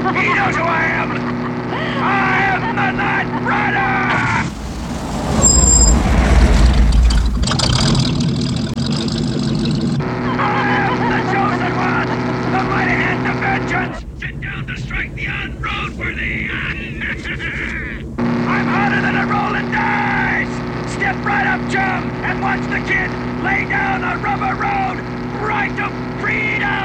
He knows who I am! I am the Night Rider! I am the chosen one! The mighty hand of vengeance! Sit down to strike the unroadworthy! I'm hotter than a rolling dice! Step right up, chum, and watch the kid lay down a rubber road right to freedom!